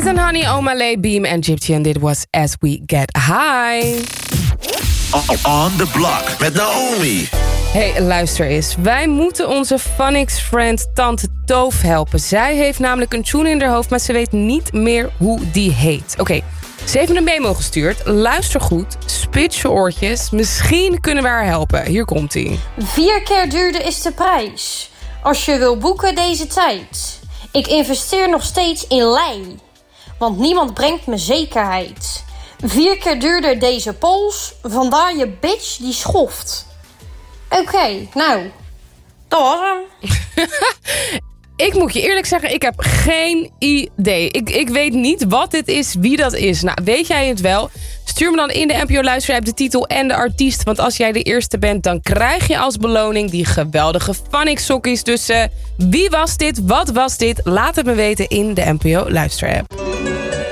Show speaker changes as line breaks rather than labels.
and Honey, Omalay, Beam en Gypsy. En dit was As We Get High.
On the Block met Naomi.
Hey, luister eens. Wij moeten onze Phonics-friend Tante Toof helpen. Zij heeft namelijk een tune in haar hoofd, maar ze weet niet meer hoe die heet. Oké, ze heeft me een memo gestuurd. Luister goed, spits je oortjes. Misschien kunnen we haar helpen. Hier komt-ie.
4 keer duurder is de prijs. Als je wil boeken deze tijd. Ik investeer nog steeds in lei. Want niemand brengt me zekerheid. 4 keer duurder deze pols. Vandaar je bitch die schoft. Oké, nou, dat was hem.
Ik moet je eerlijk zeggen, ik heb geen idee. Ik weet niet wat dit is, wie dat is. Nou, weet jij het wel? Stuur me dan in de NPO Luisterapp de titel en de artiest. Want als jij de eerste bent, dan krijg je als beloning die geweldige Phonics sokkies. Dus wie was dit? Wat was dit? Laat het me weten in de NPO Luisterapp.